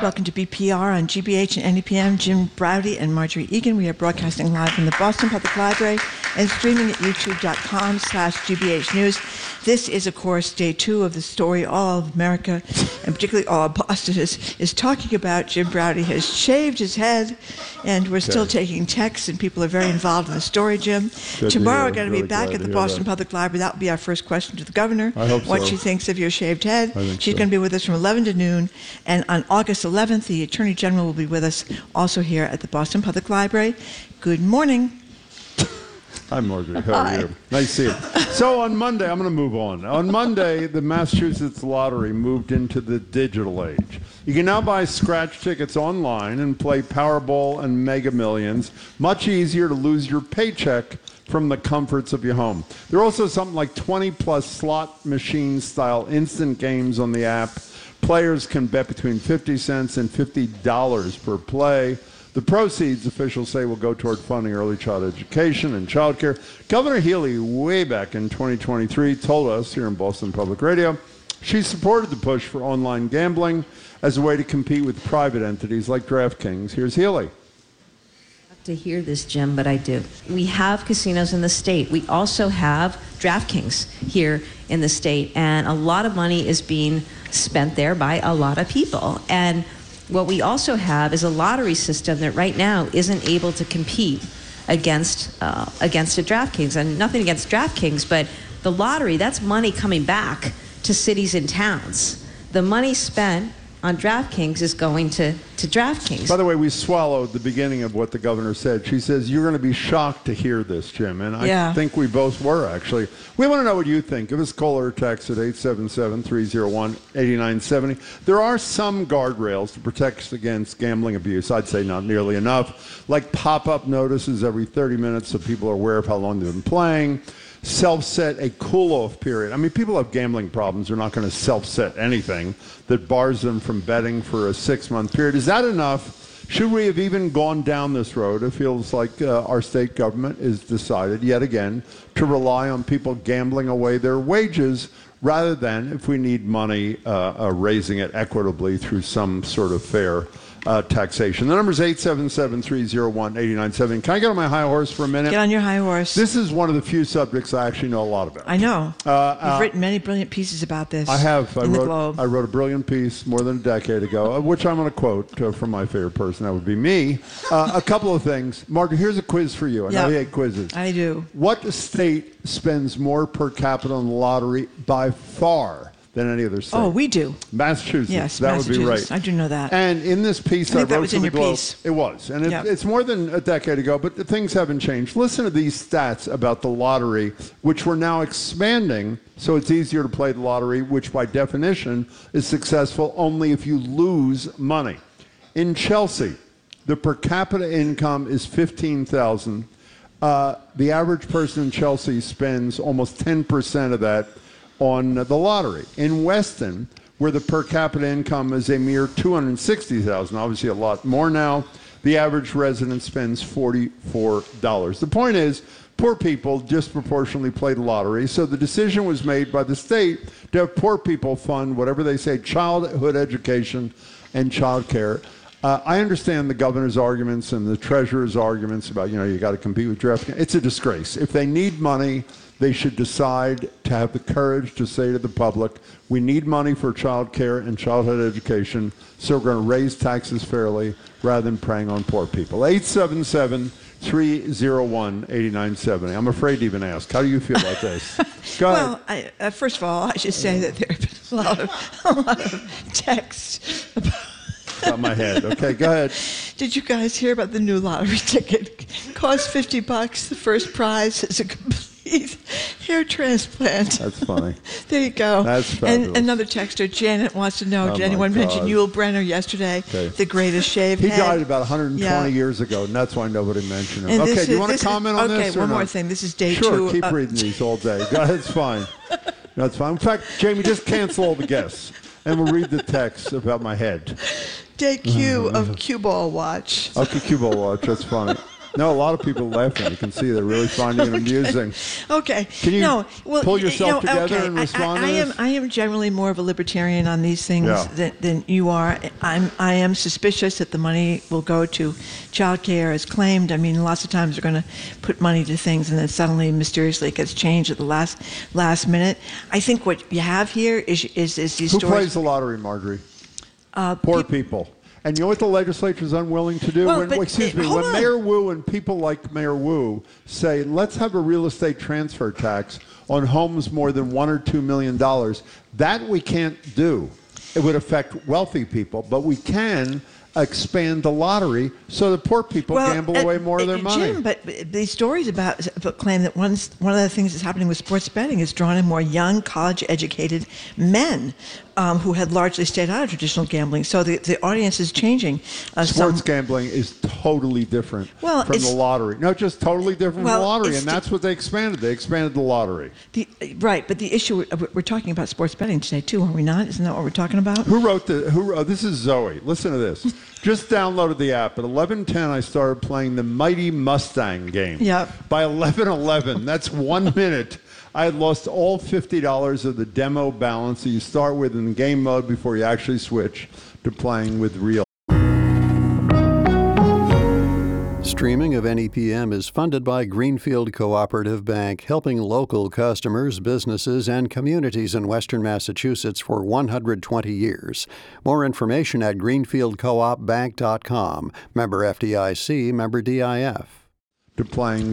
Welcome to BPR on GBH and NEPM. Jim Braude and Marjorie Egan. We are broadcasting live from the Boston Public Library and streaming at youtube.com/GBH News. This is, of course, day 2 of the story all of America, and particularly all of Boston, is talking about. Jim Braude has shaved his head, and we're still taking texts, and people are very involved in the story, Jim. Tomorrow we're going to be back at the Boston Public Library. That will be our first question to the governor. I hope what so. she thinks of your shaved head. She's so. going to be with us from 11 to noon. And on August 11th, the Attorney General will be with us also here at the Boston Public Library. Good morning. Hi, Marjorie. How are you? Nice to see you. So on Monday, I'm going to move on. On Monday, the Massachusetts Lottery moved into the digital age. You can now buy scratch tickets online and play Powerball and Mega Millions. Much easier to lose your paycheck from the comforts of your home. There are also something like 20-plus slot machine-style instant games on the app. Players can bet between 50 cents and $50 per play. The proceeds, officials say, will go toward funding early child education and child care. Governor Healy, way back in 2023, told us here in Boston Public Radio she supported the push for online gambling as a way to compete with private entities like DraftKings. Here's Healy. To hear this, Jim, but I do. We have casinos in the state. We also have DraftKings here in the state, and a lot of money is being spent there by a lot of people. And what we also have is a lottery system that right now isn't able to compete against a DraftKings. And nothing against DraftKings, but the lottery, that's money coming back to cities and towns. The money spent on DraftKings is going to DraftKings. By the way, we swallowed the beginning of what the governor said. She says, you're going to be shocked to hear this, Jim. And I think we both were, actually. We want to know what you think. Give us a call or a text at 877-301-8970. There are some guardrails to protect against gambling abuse. I'd say not nearly enough. Like pop-up notices every 30 minutes so people are aware of how long they've been playing. Self-set a cool-off period. I mean, people have gambling problems. They're not going to self-set anything that bars them from betting for a 6-month period. Is that enough? Should we have even gone down this road? It feels like our state government has decided, yet again, to rely on people gambling away their wages rather than, if we need money, raising it equitably through some sort of fair taxation. The number is 877-301-8970. Can I get on my high horse for a minute? Get on your high horse. This is one of the few subjects I actually know a lot about. I know. You've written many brilliant pieces about this. I have. In the Globe. I wrote a brilliant piece more than a decade ago, which I'm going to quote from my favorite person. That would be me. A couple of things. Margaret, here's a quiz for you. I know you hate quizzes. I do. What state spends more per capita on the lottery by far than any other state? Oh, we do. Massachusetts. Yes, that would be right. I do know that. And in this piece I wrote that was for in the your Globe, piece. it was, and it's more than a decade ago, but things haven't changed. Listen to these stats about the lottery, which we're now expanding, so it's easier to play the lottery, which by definition is successful only if you lose money. In Chelsea, the per capita income is $15,000. The average person in Chelsea spends almost 10% of that on the lottery. In Weston, where the per capita income is a mere $260,000, obviously a lot more now, the average resident spends $44. The point is, poor people disproportionately play the lottery, so the decision was made by the state to have poor people fund whatever they say, childhood education and child care. I understand the governor's arguments and the treasurer's arguments about, you got to compete with DraftKings. It's a disgrace. If they need money, they should decide to have the courage to say to the public, we need money for child care and childhood education, so we're going to raise taxes fairly rather than preying on poor people. 877-301-8970. I'm afraid to even ask. How do you feel about this? Go ahead. Well, first of all, I should say that there have been a lot of texts about my head. Okay, go ahead. Did you guys hear about the new lottery ticket? Costs $50. The first prize is a complete hair transplant. That's funny. There you go. That's fabulous. And another texter, Janet, wants to know, did anyone mention Yul Brenner yesterday? Okay. The greatest shaved head? He died about 120 years ago, and that's why nobody mentioned him. And do you want to comment on this? Okay, one more thing. This is day 2. Sure, keep reading these all day. That's fine. That's fine. In fact, Jamie, just cancel all the guests, and we'll read the text about my head. Day Q of Cue Ball Watch. Okay, Cue Ball Watch. That's funny. No, a lot of people laughing. You can see they're really finding it amusing. Okay. Can you pull yourself together and respond to this? I am generally more of a libertarian on these things than you are. I am suspicious that the money will go to child care as claimed. I mean, lots of times they're going to put money to things and then suddenly, mysteriously, it gets changed at the last minute. I think what you have here is these Who stories. plays the lottery, Marjorie? Poor people. And you know what the legislature is unwilling to do? Well, when hold on. Mayor Wu and people like Mayor Wu say, let's have a real estate transfer tax on homes more than $1 or $2 million, that we can't do. It would affect wealthy people, but we can expand the lottery so that poor people gamble away more of their money. Jim, but these stories about claim that one of the things that's happening with sports betting is drawing in more young, college-educated men who had largely stayed out of traditional gambling. So the audience is changing. Sports gambling is totally different from the lottery. No, just totally different from the lottery, and that's what they expanded. They expanded the lottery. Right, but the issue, we're talking about sports betting today, too, are we not? Isn't that what we're talking about? Who wrote this is Zoe. Listen to this. Just downloaded the app. At 11:10, I started playing the Mighty Mustang game. Yep. By 11:11, that's 1 minute, I had lost all $50 of the demo balance that you start with in game mode before you actually switch to playing with real. Streaming of NEPM is funded by Greenfield Cooperative Bank, helping local customers, businesses, and communities in Western Massachusetts for 120 years. More information at greenfieldcoopbank.com. Member FDIC, member DIF. To playing